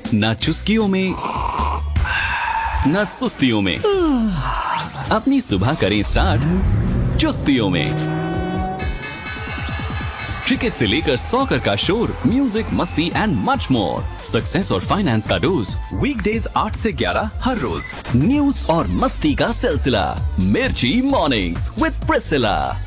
ना चुस्कियों में ना सुस्तियों में, अपनी सुबह करें स्टार्ट चुस्तियों में। क्रिकेट से लेकर सॉकर का शोर, म्यूजिक, मस्ती एंड मच मोर। सक्सेस और फाइनेंस का डोज वीकडेज 8 से 11 हर रोज। न्यूज और मस्ती का सिलसिला, मिर्ची मॉर्निंग्स विद प्रिसिला।